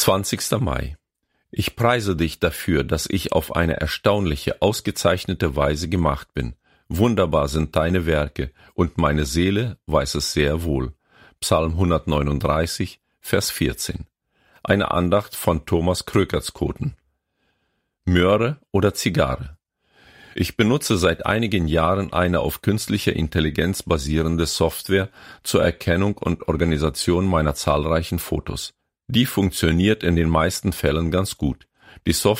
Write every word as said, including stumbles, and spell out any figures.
zwanzigster Mai. Ich preise dich dafür, dass ich auf eine erstaunliche, ausgezeichnete Weise gemacht bin. Wunderbar sind deine Werke, und meine Seele weiß es sehr wohl. Psalm hundertneununddreißig, Vers vierzehn. Eine Andacht von Thomas Krökertskoten. Möhre oder Zigarre? Ich benutze seit einigen Jahren eine auf künstlicher Intelligenz basierende Software zur Erkennung und Organisation meiner zahlreichen Fotos. Die funktioniert in den meisten Fällen ganz gut. Die Software